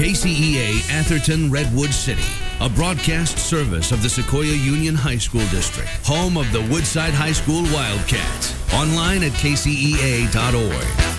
KCEA Atherton Redwood City, a broadcast service of the Sequoia Union High School District, home of the Woodside High School Wildcats. Online at kcea.org.